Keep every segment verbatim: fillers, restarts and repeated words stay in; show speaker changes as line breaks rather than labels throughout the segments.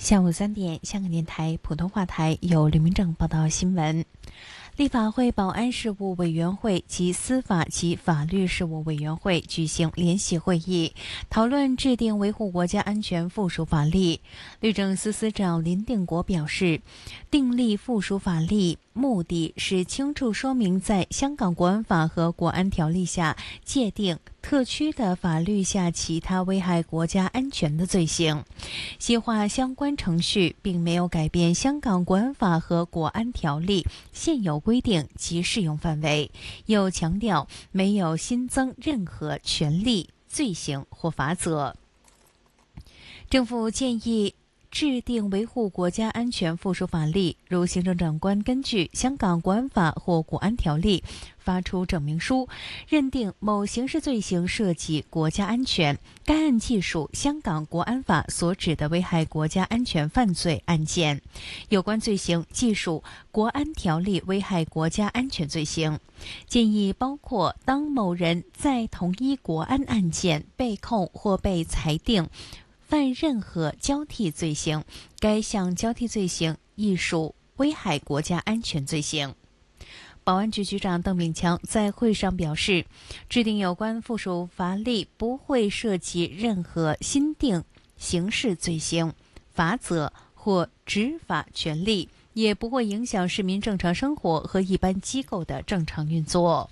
下午三点，香港电台普通话台由吕明正报道新闻。立法会保安事务委员会及司法及法律事务委员会举行联席会议，讨论制定维护国家安全附属法例。律政司司长林定国表示，订立附属法例目的是清楚说明在香港国安法和国安条例下界定特区的法律下其他危害国家安全的罪行，细化相关程序，并没有改变香港国安法和国安条例现有规定及适用范围，又强调没有新增任何权利、罪行或罚则。政府建议制定维护国家安全附属法例，如行政长官根据香港国安法或国安条例发出证明书，认定某刑事罪行涉及国家安全，该案既属香港国安法所指的危害国家安全犯罪案件，有关罪行既属国安条例危害国家安全罪行。建议包括当某人在同一国安案件被控或被裁定犯任何交替罪行，该项交替罪行亦属危害国家安全罪行。保安局局长邓炳强在会上表示，制定有关附属法例不会涉及任何新定刑事罪行、罚则或执法权利，也不会影响市民正常生活和一般机构的正常运作。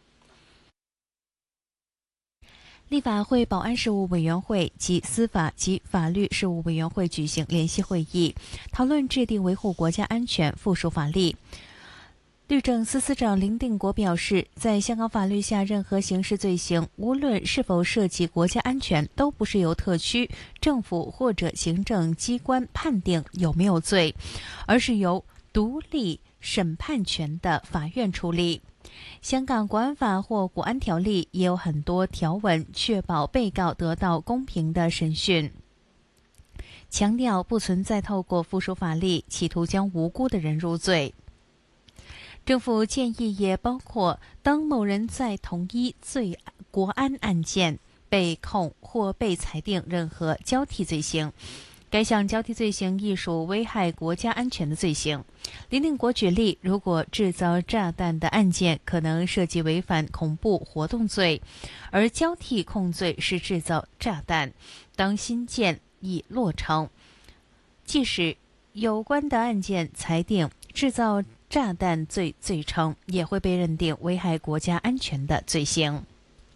立法会保安事务委员会及司法及法律事务委员会举行联席会议，讨论制定维护国家安全附属法例。律政司司长林定国表示，在香港法律下，任何刑事罪行无论是否涉及国家安全，都不是由特区政府或者行政机关判定有没有罪，而是由独立审判权的法院处理。香港国安法或国安条例也有很多条文确保被告得到公平的审讯，强调不存在透过附属法例企图将无辜的人入罪。政府建议也包括当某人在同一罪国安案件被控或被裁定任何交替罪行，该项交替罪行亦属危害国家安全的罪行。林定国举例，如果制造炸弹的案件可能涉及违反恐怖活动罪，而交替控罪是制造炸弹，当新建已落成，即使有关的案件裁定制造炸弹罪罪成，也会被认定危害国家安全的罪行。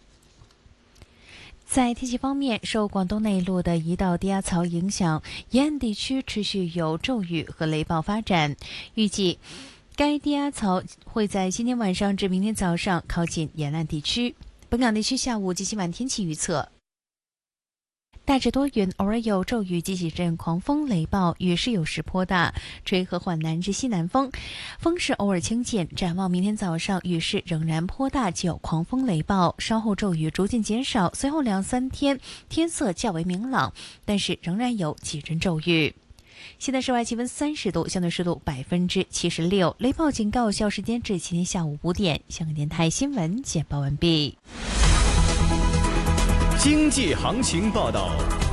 在天气方面，受广东内陆的一道低压槽影响，沿岸地区持续有骤雨和雷暴发展。预计该低压槽会在今天晚上至明天早上靠近沿岸地区。本港地区下午及今晚天气预测：大致多云，偶尔有骤雨及几阵狂风雷暴，雨势有时颇大，吹和缓南至西南风，风势偶尔清劲。展望明天早上，雨势仍然颇大，既有狂风雷暴，稍后骤雨逐渐减少，随后两三天天色较为明朗，但是仍然有几阵骤雨。现在室外气温三十度，相对湿度百分之七十六，雷暴警告有效时间至今天下午五点。香港电台新闻简报完毕。
经济行情报道。